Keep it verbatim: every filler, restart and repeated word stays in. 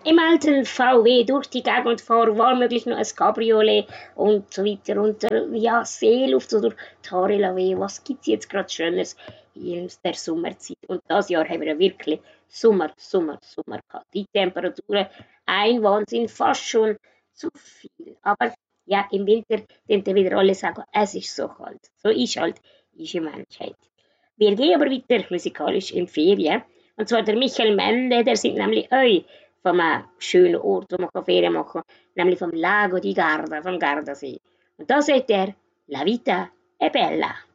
im alten V W durch die Gegend fahren, war möglich noch ein Cabriolet und so weiter. Und äh, ja, Seeluft so durch die Haare lassen. Was gibt es jetzt gerade Schönes in der Sommerzeit? Und das Jahr haben wir ja wirklich Sommer, Sommer, Sommer gehabt. Die Temperaturen, ein Wahnsinn, fast schon zu viel. Aber ja, im Winter den wieder alle sagen, es ist so kalt. So ist halt diese Menschheit. Wir gehen aber weiter musikalisch in Ferien. Und zwar der Michael Mende, der singt nämlich euch von einem schönen Ort, wo man Ferien machen kann, nämlich vom Lago di Garda, vom Gardasee. Und da sagt er, La vita è bella.